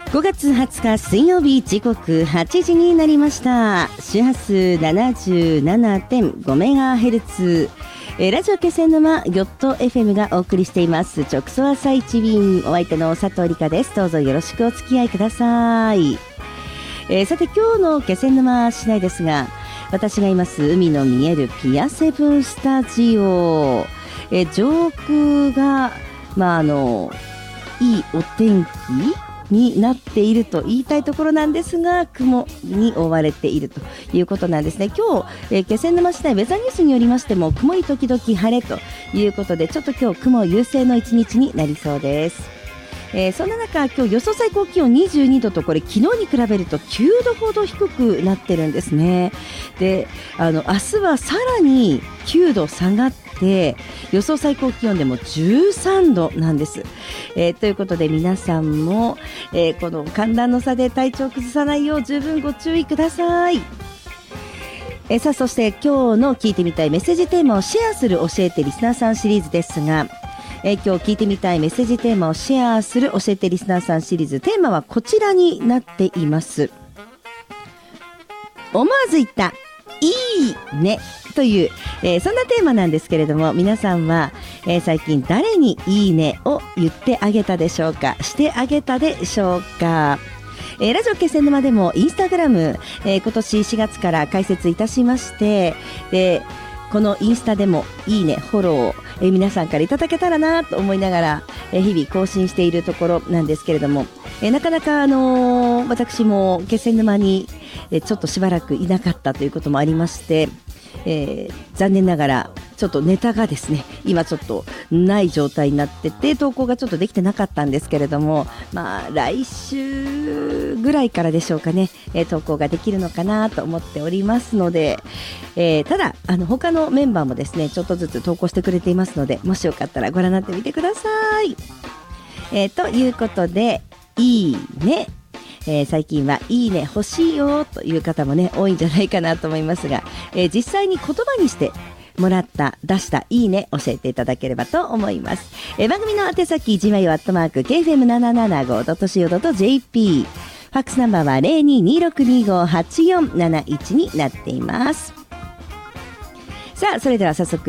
5月20日水曜日、時刻8時になりました。周波数 77.5MHz、ラジオ気仙沼ギョット FM がお送りしています直送朝一便。お相手の佐藤理香です。どうぞよろしくお付き合いください。さて今日の気仙沼市内ですが、私がいます海の見えるピアセブンスタジオ、上空がいいお天気になっていると言いたいところなんですが、雲に覆われているということなんですね。今日、気仙沼市内ウェザーニュースによりましても曇り時々晴れということで、ちょっと今日雲優勢の一日になりそうです。そんな中、今日予想最高気温22度と、これ昨日に比べると9度ほど低くなってるんですね。で、明日はさらに9度下がって予想最高気温でも13度なんです。ということで皆さんも、この寒暖の差で体調を崩さないよう十分ご注意ください。さあ、そして今日の聞いてみたいメッセージテーマをシェアする教えてリスナーさんシリーズですが、今日聞いてみたいメッセージテーマをシェアする教えてリスナーさんシリーズ、テーマはこちらになっています。思わず言ったいいねという、そんなテーマなんですけれども、皆さんは、最近誰にいいねを言ってあげたでしょうか、してあげたでしょうか。ラジオ気仙沼でもインスタグラム、今年4月から開設いたしまして、でこのインスタでもいいねフォローを、皆さんからいただけたらなと思いながら、日々更新しているところなんですけれども、なかなか私も気仙沼にちょっとしばらくいなかったということもありまして、残念ながらちょっとネタがですね、今ちょっとない状態になってて、投稿がちょっとできてなかったんですけれども、来週ぐらいからでしょうかね、投稿ができるのかなと思っておりますので、ただ他のメンバーもですね、ちょっとずつ投稿してくれていますので、もしよかったらご覧になってみてください。ということで、いいね、最近はいいね欲しいよという方もね、多いんじゃないかなと思いますが、実際に言葉にしてもらった出したいいね教えていただければと思います。番組の宛先 gmail@kfm77.co.jp、 ファックスナンバーは 0226258471 になっています。さあ、それでは早速